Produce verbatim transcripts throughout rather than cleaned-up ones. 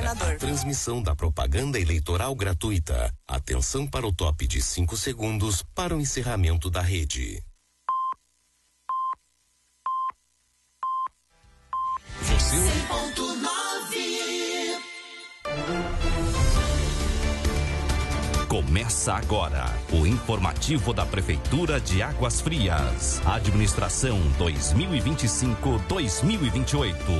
governador. A transmissão da propaganda eleitoral gratuita. Atenção para o top de cinco segundos para o encerramento da rede. Você cem ponto nove. Começa agora o informativo da Prefeitura de Águas Frias. Administração dois mil e vinte e cinco a dois mil e vinte e oito.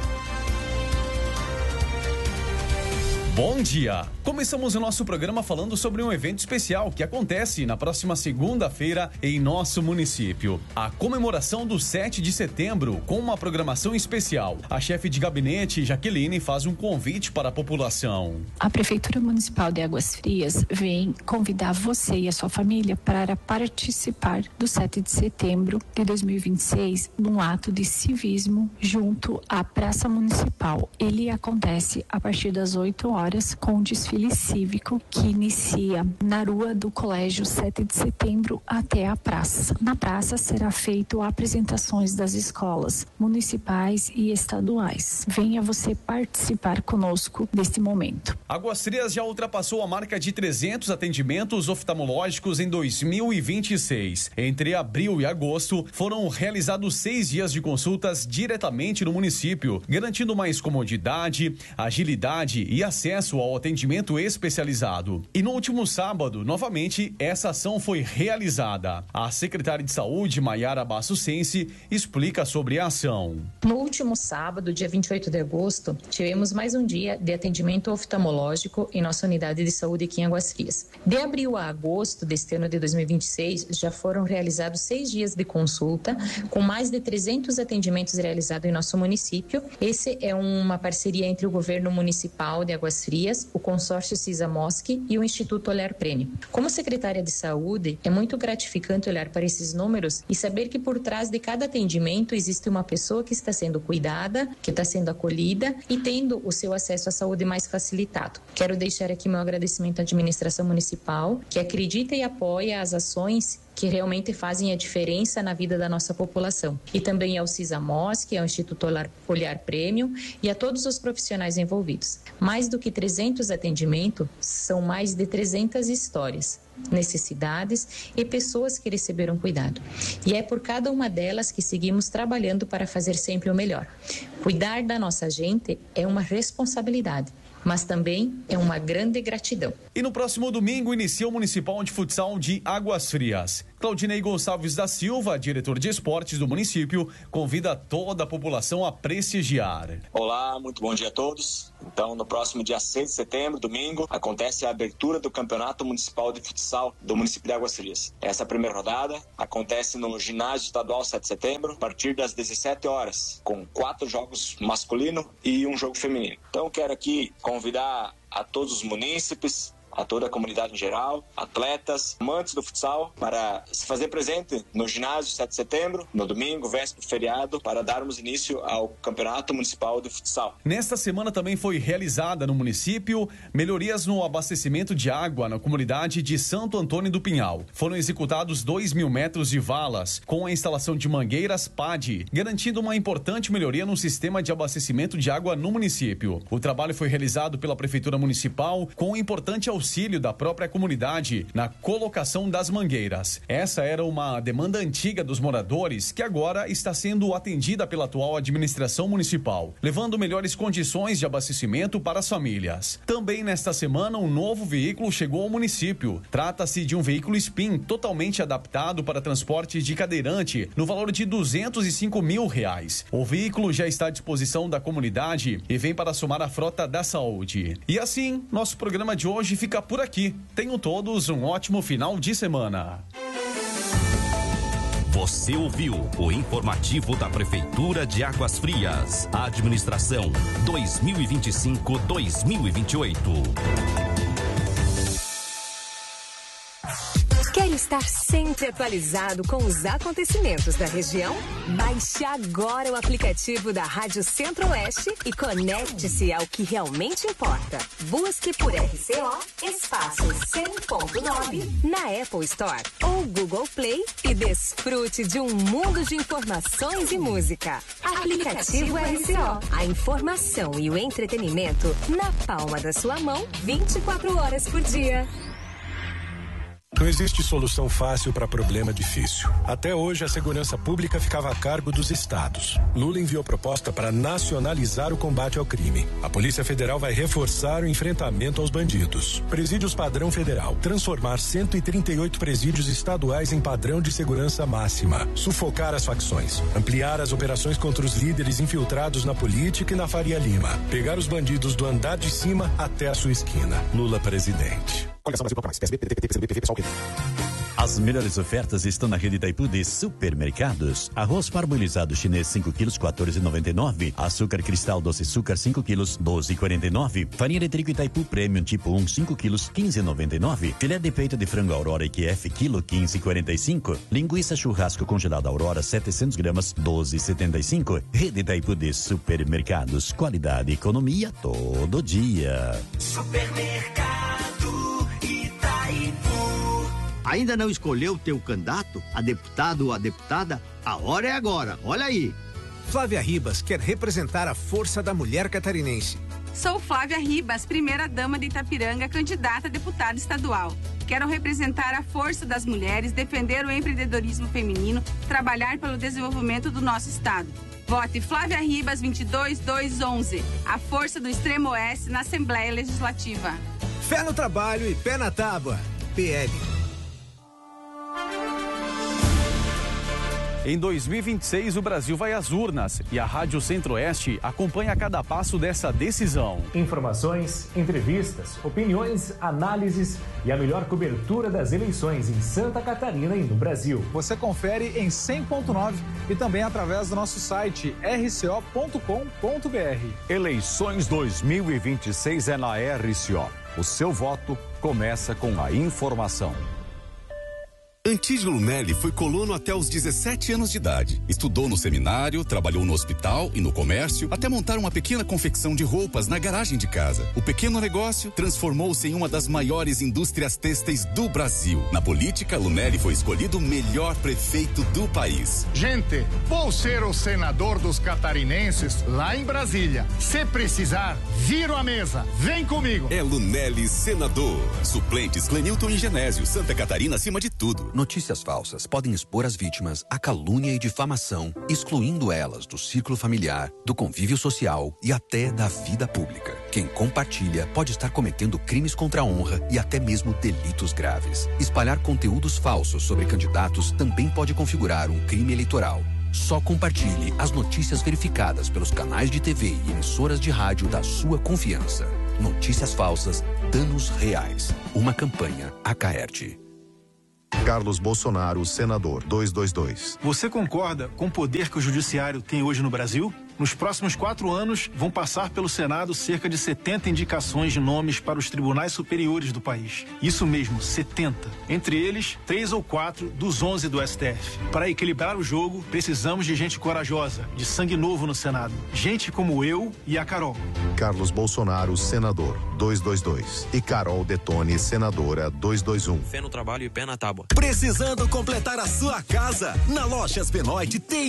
Bom dia! Começamos o nosso programa falando sobre um evento especial que acontece na próxima segunda-feira em nosso município. A comemoração do sete de setembro com uma programação especial. A chefe de gabinete, Jaqueline, faz um convite para a população. A Prefeitura Municipal de Águas Frias vem convidar você e a sua família para participar do sete de setembro de dois mil e vinte e seis num ato de civismo junto à Praça Municipal. Ele acontece a partir das oito horas com um desfile cívico que inicia na rua do Colégio sete de setembro até a praça. Na praça será feito apresentações das escolas municipais e estaduais. Venha você participar conosco deste momento. Águas Frias já ultrapassou a marca de trezentos atendimentos oftalmológicos em dois mil e vinte e seis. Entre abril e agosto foram realizados seis dias de consultas diretamente no município, garantindo mais comodidade, agilidade e acesso ao atendimento especializado. E no último sábado, novamente, essa ação foi realizada. A secretária de Saúde, Maiara Bassucense, explica sobre a ação. No último sábado, dia vinte e oito de agosto, tivemos mais um dia de atendimento oftalmológico em nossa unidade de saúde aqui em Águas Frias. De abril a agosto deste ano de dois mil e vinte e seis, já foram realizados seis dias de consulta, com mais de trezentos atendimentos realizados em nosso município. Esse é uma parceria entre o governo municipal de Águas Frias, o consórcio CISA-MOSC e o Instituto Olhar Prêmio. Como secretária de saúde, é muito gratificante olhar para esses números e saber que por trás de cada atendimento existe uma pessoa que está sendo cuidada, que está sendo acolhida e tendo o seu acesso à saúde mais facilitado. Quero deixar aqui meu agradecimento à administração municipal, que acredita e apoia as ações que realmente fazem a diferença na vida da nossa população. E também ao CISA-MOSC, ao Instituto Olhar, Olhar Prêmio e a todos os profissionais envolvidos. Mais do que trezentos atendimentos, são mais de trezentas histórias, necessidades e pessoas que receberam cuidado. E é por cada uma delas que seguimos trabalhando para fazer sempre o melhor. Cuidar da nossa gente é uma responsabilidade, mas também é uma grande gratidão. E no próximo domingo inicia o Municipal de Futsal de Águas Frias. Claudinei Gonçalves da Silva, diretor de esportes do município, convida toda a população a prestigiar. Olá, muito bom dia a todos. Então, no próximo dia seis de setembro, domingo, acontece a abertura do Campeonato Municipal de Futsal do município de Águas Frias. Essa primeira rodada acontece no Ginásio Estadual sete de setembro, a partir das dezessete horas, com quatro jogos masculino e um jogo feminino. Então, quero aqui convidar a todos os munícipes, a toda a comunidade em geral, atletas, amantes do futsal, para se fazer presente no ginásio sete de setembro, no domingo, véspera do feriado, para darmos início ao Campeonato Municipal de Futsal. Nesta semana também foi realizada no município melhorias no abastecimento de água na comunidade de Santo Antônio do Pinhal. Foram executados dois mil metros de valas, com a instalação de mangueiras P A D, garantindo uma importante melhoria no sistema de abastecimento de água no município. O trabalho foi realizado pela Prefeitura Municipal com um importante auxílio auxílio da própria comunidade na colocação das mangueiras. Essa era uma demanda antiga dos moradores que agora está sendo atendida pela atual administração municipal, levando melhores condições de abastecimento para as famílias. Também nesta semana, um novo veículo chegou ao município. Trata-se de um veículo Spin totalmente adaptado para transporte de cadeirante no valor de duzentos e cinco mil reais. O veículo já está à disposição da comunidade e vem para somar a frota da saúde. E assim, nosso programa de hoje fica por aqui. Tenham todos um ótimo final de semana. Você ouviu o informativo da Prefeitura de Águas Frias. Administração dois mil e vinte e cinco a dois mil e vinte e oito. Quer estar sempre atualizado com os acontecimentos da região? Baixe agora o aplicativo da Rádio Centro-Oeste e conecte-se ao que realmente importa. Busque por R C O espaço cem ponto nove na Apple Store ou Google Play e desfrute de um mundo de informações e música. Aplicativo R C O. A informação e o entretenimento na palma da sua mão, vinte e quatro horas por dia. Não existe solução fácil para problema difícil. Até hoje, a segurança pública ficava a cargo dos estados. Lula enviou proposta para nacionalizar o combate ao crime. A Polícia Federal vai reforçar o enfrentamento aos bandidos. Presídios padrão federal. Transformar cento e trinta e oito presídios estaduais em padrão de segurança máxima. Sufocar as facções. Ampliar as operações contra os líderes infiltrados na política e na Faria Lima. Pegar os bandidos do andar de cima até a sua esquina. Lula presidente. Coligação Brasil Proclamais. P S B, P D T, P T, P C B, P V, P SOL, P D. As melhores ofertas estão na rede Itaipu de supermercados. Arroz parbolizado chinês cinco quilos, quatorze e noventa e nove. Açúcar cristal doce açúcar cinco quilos, doze e quarenta e nove. Farinha de trigo Itaipu Premium tipo um, cinco quilos, quinze e noventa e nove. Filé de peito de frango Aurora I Q F quilo, quinze e quarenta e cinco. Linguiça churrasco congelada Aurora setecentos gramas, doze e setenta e cinco. Rede Itaipu de supermercados. Qualidade e economia todo dia. Supermercado Itaipu. Ainda não escolheu o teu candidato, a deputado ou a deputada? A hora é agora, olha aí. Flávia Ribas quer representar a força da mulher catarinense. Sou Flávia Ribas, primeira dama de Itapiranga, candidata a deputada estadual. Quero representar a força das mulheres, defender o empreendedorismo feminino, trabalhar pelo desenvolvimento do nosso estado. Vote Flávia Ribas vinte e dois mil duzentos e onze, a força do Extremo Oeste na Assembleia Legislativa. Fé no trabalho e pé na tábua. P L. Em dois mil e vinte e seis, o Brasil vai às urnas e a Rádio Centro-Oeste acompanha cada passo dessa decisão. Informações, entrevistas, opiniões, análises e a melhor cobertura das eleições em Santa Catarina e no Brasil. Você confere em cem ponto nove e também através do nosso site r c o ponto com ponto b r. Eleições dois mil e vinte e seis é na R C O. O seu voto começa com a informação. Antídio Lunelli foi colono até os dezessete anos de idade. Estudou no seminário, trabalhou no hospital e no comércio, até montar uma pequena confecção de roupas na garagem de casa. O pequeno negócio transformou-se em uma das maiores indústrias têxteis do Brasil. Na política, Lunelli foi escolhido o melhor prefeito do país. Gente, vou ser o senador dos catarinenses lá em Brasília. Se precisar, viro a mesa. Vem comigo. É Lunelli senador. Suplentes Clenilton e Genésio. Santa Catarina acima de tudo. Notícias falsas podem expor as vítimas à calúnia e difamação, excluindo elas do círculo familiar, do convívio social e até da vida pública. Quem compartilha pode estar cometendo crimes contra a honra e até mesmo delitos graves. Espalhar conteúdos falsos sobre candidatos também pode configurar um crime eleitoral. Só compartilhe as notícias verificadas pelos canais de T V e emissoras de rádio da sua confiança. Notícias falsas, danos reais. Uma campanha Acaerte. Carlos Bolsonaro, senador, duzentos e vinte e dois. Você concorda com o poder que o judiciário tem hoje no Brasil? Nos próximos quatro anos, vão passar pelo Senado cerca de setenta indicações de nomes para os tribunais superiores do país. Isso mesmo, setenta. Entre eles, três ou quatro dos onze do S T F. Para equilibrar o jogo, precisamos de gente corajosa, de sangue novo no Senado. Gente como eu e a Carol. Carlos Bolsonaro, senador, duzentos e vinte e dois. E Carol Detone, senadora, duzentos e vinte e um. Fé no trabalho e pé na tábua. Precisando completar a sua casa? Na Lojas Benoit tem